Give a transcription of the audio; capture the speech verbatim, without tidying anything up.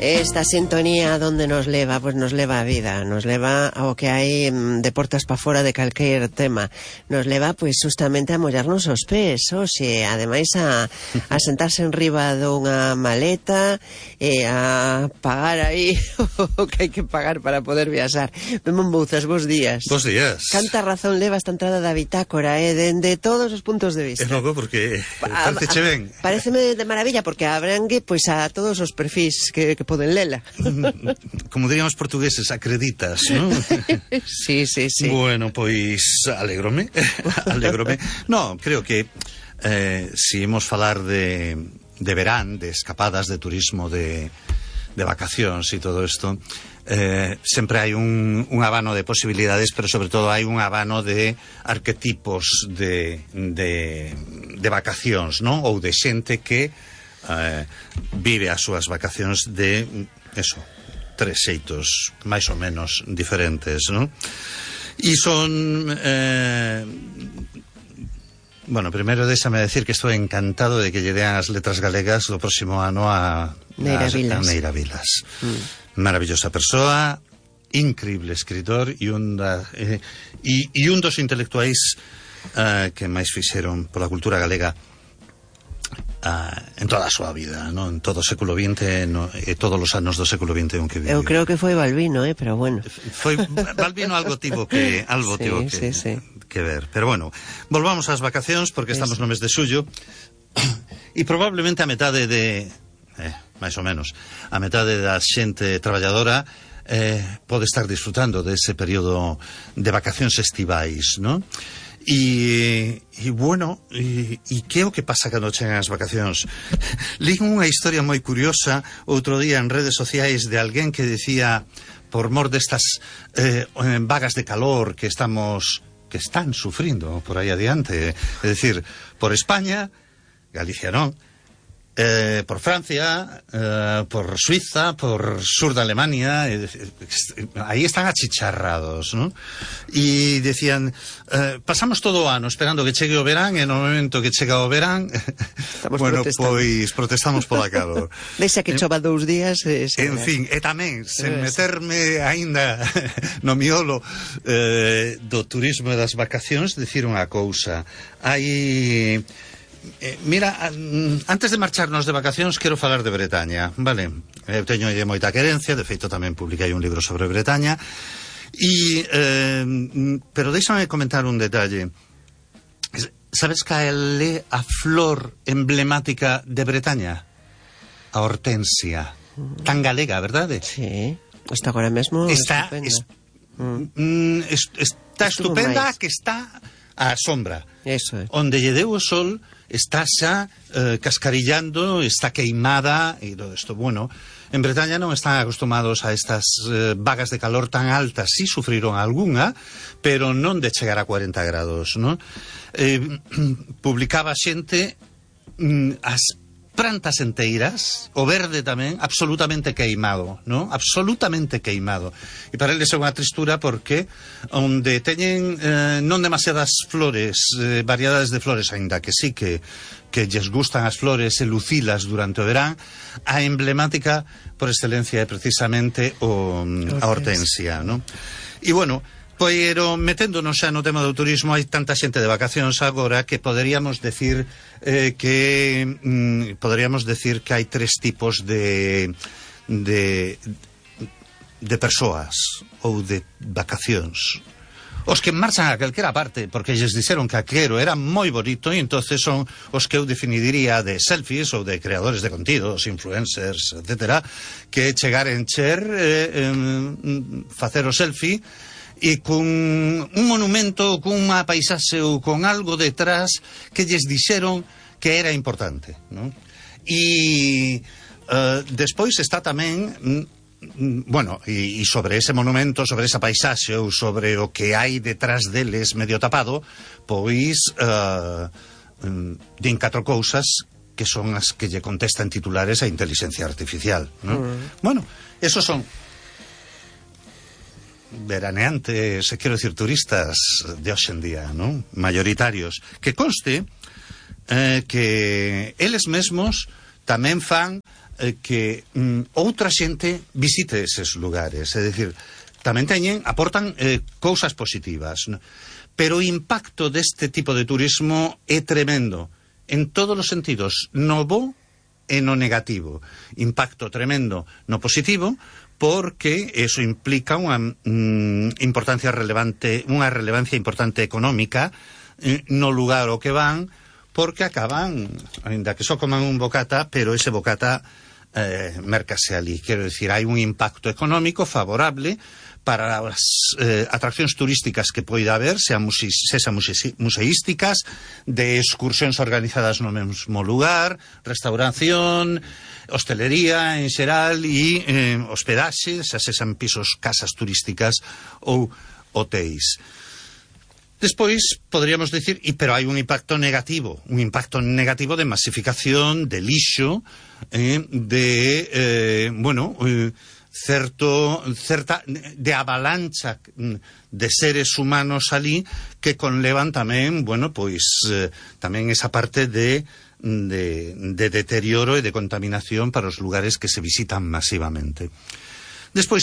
Esta sintonía donde nos leva, pues nos leva a vida, nos leva ao que hai de portas pa fora de calquer tema, nos leva pois justamente a mollarnos os pés, oxe, ademais a, a sentarse en riba dunha maleta e a pagar aí o que hai que pagar para poder viaxar. Memón Bouzas, bons días. Bons días. Canta razón leva esta entrada da bitácora, eh, de, de todos os puntos de vista. É logo porque parece ben. Pareceme de maravilla porque abrangue pois a todos os perfis que, que poden lela. Como dirían os portugueses, acreditas, non? Sí, sí, sí. Bueno, pois alégrome, alégrome. No, creo que eh, si imos falar de, de verán, de escapadas, de turismo, de, de vacacións e todo isto, eh, sempre hai un, un abano de posibilidades, pero sobre todo hai un abano de arquetipos de, de, de vacacións, non? Ou de xente que eh, vive as súas vacacións de, eso, tres xeitos máis ou menos diferentes, non? E son... Eh, bueno, primeiro déxame decir que estou encantado de que lle dean as letras galegas do próximo ano a Neira Vilas. A Neira Vilas. Mm. Maravillosa persoa, increíble escritor e un, da, eh, e, e un dos intelectuais eh, que máis fixeron pola cultura galega Uh, en toda a súa vida, ¿no? En todo o século vinte, no, e todos os anos do século vinte en que viviu. Eu creo que foi Balbino, eh, pero bueno. Foi Balbino algo tivo que algo sí, tivo que, sí, sí. que ver. Pero bueno, volvamos ás vacacións porque estamos no mes de xullo e probablemente a metade de eh, máis ou menos, a metade da xente traballadora eh, pode estar disfrutando dese período de vacacións estivais, ¿no? E, e bueno, e, e que é o que pasa cando chegan as vacacións? Lín unha historia moi curiosa outro día en redes sociais de alguén que decía, por mor destas eh, vagas de calor que estamos que están sufrindo por aí adiante, é dicir, por España, Galicia non, Eh, por Francia, eh, por Suiza, por sur de Alemania, eh, aí están achicharrados, ¿no? E decían, eh, pasamos todo o ano esperando que chegue o verán e no momento que chega o verán, bueno, pois protestamos pola calor. Deixa que chova dous días. Eh, en fin, e tamén, sen meterme aínda no miolo eh, do turismo e das vacacións, dicir unha cousa. Hai... Eh, mira, antes de marcharnos de vacacións quero falar de Bretaña, vale? Eu teño aí moita querencia, de feito tamén publiquei un libro sobre Bretaña e, eh, pero déxame comentar un detalle. Sabes cal é a flor emblemática de Bretaña? A hortensia, tan galega, verdade? Sí, está agora mesmo está estupenda es, mm. es, está estupenda que está á sombra. Eso é. Onde lle deu o sol está xa eh, cascarillando, está queimada e todo isto. Bueno, en Bretaña non están acostumados a estas eh, vagas de calor tan altas. Si sufriron algunha, pero non de chegar a cuarenta grados, ¿no? Eh, publicaba xente mm, as plantas enteiras, o verde tamén, absolutamente queimado, ¿no? Absolutamente queimado. E para eles é unha tristura porque onde teñen eh, non demasiadas flores, eh, variedades de flores, aínda que sí que que lles gustan as flores e lucilas durante o verán, a emblemática por excelencia é precisamente o, a hortensia, ¿no? E bueno, pero meténdonos xa no tema do turismo, hai tanta xente de vacacións agora que poderíamos decir eh, que mm, poderíamos decir que hai tres tipos de de de persoas ou de vacacións. Os que marchan a calquera parte porque lles dixeron que aquero era moi bonito e entonces son os que eu definiría de selfies ou de creadores de contidos, influencers, etcétera, que chegar en cher eh, eh, facer o selfie e con un monumento, con unha paisaxe ou con algo detrás que lles dixeron que era importante, non? E uh, despois está tamén, mm, bueno, e, e sobre ese monumento, sobre esa paisaxe ou sobre o que hai detrás deles medio tapado, pois uh, din catro cousas que son as que lle contestan titulares a inteligencia artificial, non? Mm. Bueno, esos son veraneantes, quero decir, turistas de hoxe en día, ¿no? Mayoritarios. Que conste eh, que eles mesmos tamén fan eh, que mm, outra xente visite eses lugares. É dicir, tamén teñen, aportan eh, cousas positivas, no? Pero o impacto deste tipo de turismo é tremendo, en todos os sentidos, no bo e no negativo. Impacto tremendo no positivo, porque eso implica unha mm, importancia relevante, unha relevancia importante económica eh, no lugar ao que van, porque acaban, ainda que só coman un bocata, pero ese bocata eh, mercase ali. Quero dicir, hai un impacto económico favorable para as eh, atraccións turísticas que poida haber, sean muse sesa muse museísticas, de excursións organizadas no mesmo lugar, restauración, hostelería en xeral e eh, hospedaxe, xa sesan pisos, casas turísticas ou hotéis. Despois, podríamos decir, y, pero hai un impacto negativo, un impacto negativo de masificación, de lixo, eh, de, eh, bueno, eh, certo, certa, de avalancha de seres humanos ali que conlevan tamén, bueno, pois, eh, tamén esa parte de, de, de deterioro e de contaminación para os lugares que se visitan masivamente. Despois,